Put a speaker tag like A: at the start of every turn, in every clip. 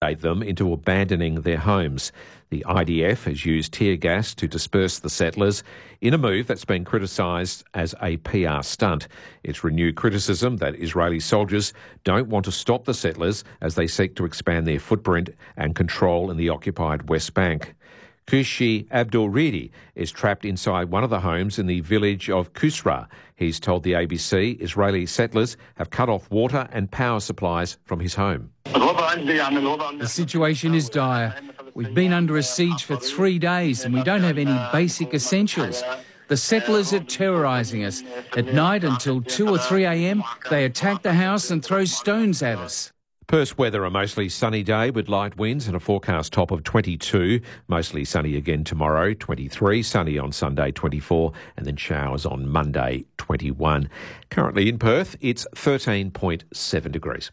A: intimidate them into abandoning their homes. The IDF has used tear gas to disperse the settlers in a move that's been criticised as a PR stunt. It's renewed criticism that Israeli soldiers don't want to stop the settlers as they seek to expand their footprint and control in the occupied West Bank. Kushi Abdul-Ridi is trapped inside one of the homes in the village of Kusra. He's told the ABC Israeli settlers have cut off water and power supplies from his home.
B: The situation is dire. We've been under a siege for 3 days and we don't have any basic essentials. The settlers are terrorising us. At night until 2 or 3 a.m, they attack the house and throw stones at us.
A: Perth's weather, a mostly sunny day with light winds and a forecast top of 22. Mostly sunny again tomorrow, 23. Sunny on Sunday, 24. And then showers on Monday, 21. Currently in Perth, it's 13.7 degrees.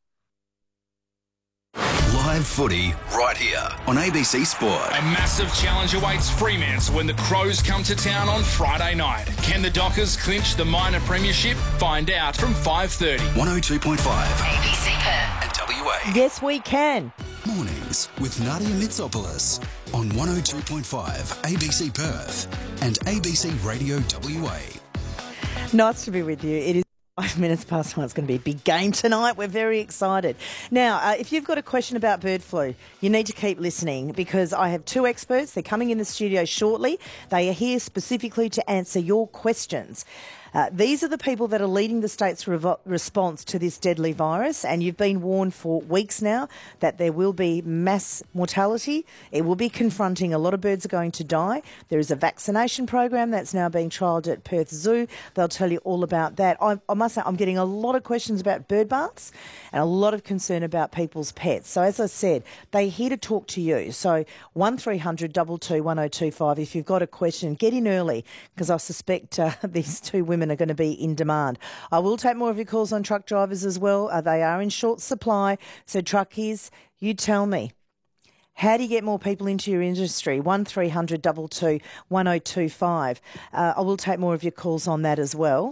C: Live footy right here on ABC Sport.
D: A massive challenge awaits Fremantle when the Crows come to town on Friday night. Can the Dockers clinch the minor premiership? Find out from 5:30.
C: 102.5
E: ABC Perth
C: and WA.
F: Yes, we can.
C: Mornings with Nadia Mitsopoulos on 102.5 ABC Perth and ABC Radio WA.
F: Nice to be with you. It is 5 minutes past 1. It's going to be a big game tonight. We're very excited. Now, if you've got a question about bird flu, you need to keep listening because I have two experts. They're coming in the studio shortly. They are here specifically to answer your questions. These are the people that are leading the state's response to this deadly virus, and you've been warned for weeks now that there will be mass mortality. It will be confronting. A lot of birds are going to die. There is a vaccination program that's now being trialled at Perth Zoo. They'll tell you all about that. I must say I'm getting a lot of questions about bird baths and a lot of concern about people's pets. So as I said, they're here to talk to you. So 1300 22 1025 if you've got a question, get in early because I suspect these two women are going to be in demand. I will take more of your calls on truck drivers as well. They are in short supply. So truckies, you tell me. How do you get more people into your industry? 1300 22 1025. I will take more of your calls on that as well.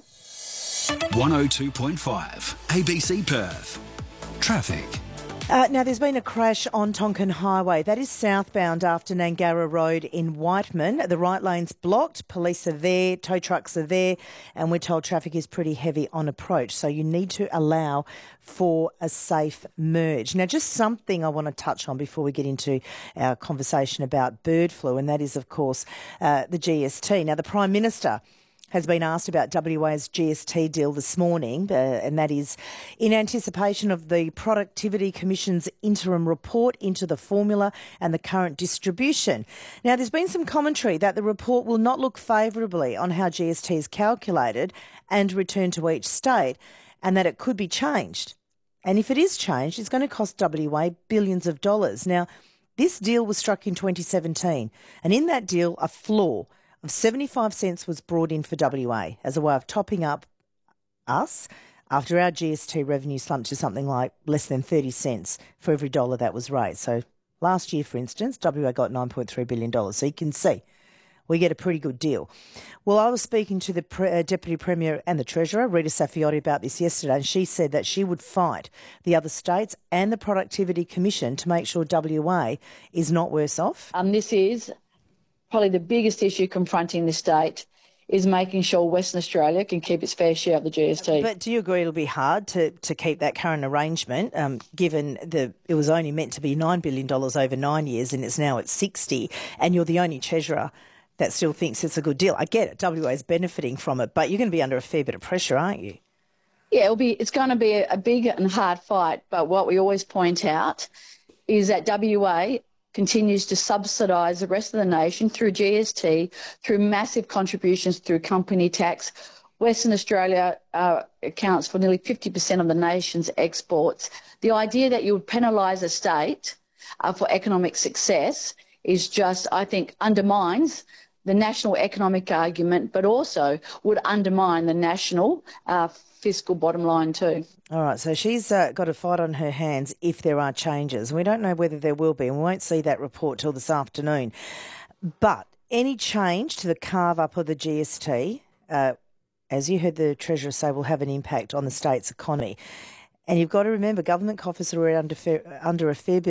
C: 102.5 ABC Perth. Traffic.
F: Now, there's been a crash on Tonkin Highway. That is southbound after Nangara Road in Whiteman. The right lane's blocked. Police are there. Tow trucks are there. And we're told traffic is pretty heavy on approach. So you need to allow for a safe merge. Now, just something I want to touch on before we get into our conversation about bird flu, and that is, of course, the GST. Now, the Prime Minister has been asked about WA's GST deal this morning, and that is in anticipation of the Productivity Commission's interim report into the formula and the current distribution. Now, there's been some commentary that the report will not look favourably on how GST is calculated and returned to each state, and that it could be changed. And if it is changed, it's going to cost WA billions of dollars. Now, this deal was struck in 2017, and in that deal, a floor of 75 cents was brought in for WA as a way of topping up us after our GST revenue slumped to something like less than 30 cents for every dollar that was raised. So last year, for instance, WA got $9.3 billion. So you can see we get a pretty good deal. Well, I was speaking to the Deputy Premier and the Treasurer, Rita Saffioti, about this yesterday, and she said that she would fight the other states and the Productivity Commission to make sure WA is not worse off.
G: This is probably the biggest issue confronting the state is making sure Western Australia can keep its fair share of the GST.
F: But do you agree it'll be hard to keep that current arrangement, given it was only meant to be $9 billion over 9 years and it's now at 60, and you're the only treasurer that still thinks it's a good deal? I get it, WA is benefiting from it, but you're going to be under a fair bit of pressure, aren't you?
G: Yeah, it's going to be a big and hard fight, but what we always point out is that WA continues to subsidise the rest of the nation through GST, through massive contributions through company tax. Western Australia accounts for nearly 50% of the nation's exports. The idea that you would penalise a state for economic success is just, I think, undermines the national economic argument, but also would undermine the national fiscal bottom line too.
F: All right, so she's got a fight on her hands if there are changes. We don't know whether there will be, and we won't see that report till this afternoon. But any change to the carve-up of the GST, as you heard the Treasurer say, will have an impact on the state's economy. And you've got to remember, government coffers are under a fair bit